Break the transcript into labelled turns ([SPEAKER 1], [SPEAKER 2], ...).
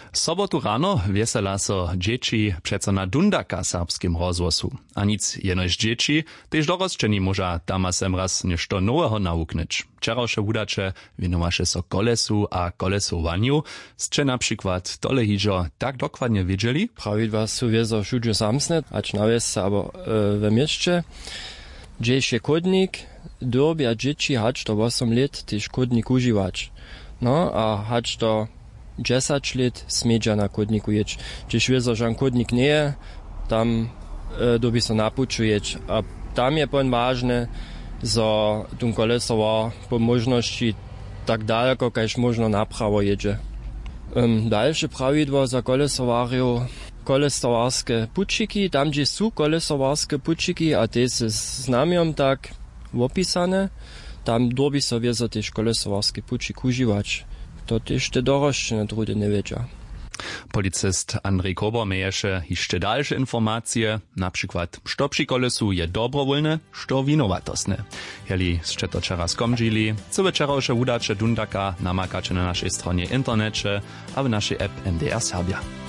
[SPEAKER 1] Sobotu rano wesela so dzieci przeco na Dundaka serbskim rozwosu. A nic jenož dzieci, tež dorosčeni moža tama sem raz nešto nowego nauknyć. Wczorajsze wudacze wienowaše so kolesu a kolesowaniu, zcze na przykład tole hižo tak dokładnie wiedzieli?
[SPEAKER 2] Prawidła su wiezo všudzie samsne, ać na wiesce, abo we mieście. Gdzieś je kodnik, dorbia dzieci hać do 8 lat, tež kodnik używać. No, a hać do 10 lat smieđa na kodniku jeć. Gdzieś wiezo, że kodnik nie je, tam dobi so napučujeć. A tam je pon ważne, za tun kolesowa po możności tak daleko, kajž možno napravo jedzie. Dalsze prawidło za kolesowariów, kolesowarskie pučiki, tam gdzie są kolesowarskie pučiki, a te z znamiom tak opisane, tam dobi so wiezo też kolesowarskie pučik używać. To też te dorożczne trudy nie wiedzia.
[SPEAKER 1] Policist Andrzej Kober mieješe jeszcze dalsze informacje, na przykład, što przy kolesu je dobrowolne, što winowatostne. Jeli ste to wczoraj skomdžili, co večerajsze wudacze Dundaka namakacie na naszej stronie internecie, a w naszej app NDR Serbia.